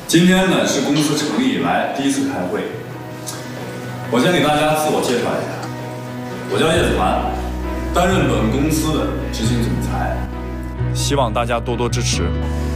今天呢是公司成立以来第一次开会，我先给大家自我介绍一下，我叫叶子涵，担任本公司的执行总裁，希望大家多多支持。